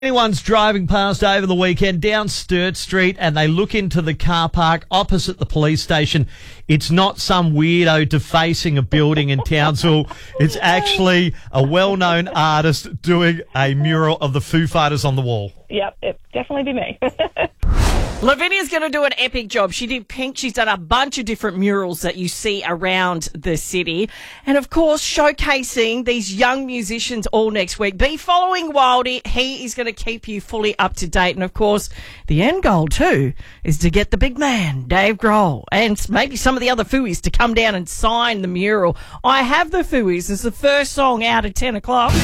Anyone's driving past over the weekend down Sturt Street and they look into the car park opposite the police station, it's not some weirdo defacing a building in Townsville. It's actually a well-known artist doing a mural of the Foo Fighters on the wall. Yep, it definitely be me. Lavinia's going to do an epic job. She did pink. She's done a bunch of different murals that you see around the city. And, of course, showcasing these young musicians all next week. Be following Wildy. He is going to keep you fully up to date. And, of course, the end goal, too, is to get the big man, Dave Grohl, and maybe some of the other Fooies to come down and sign the mural. I Have the Fooies is the first song out at 10 o'clock.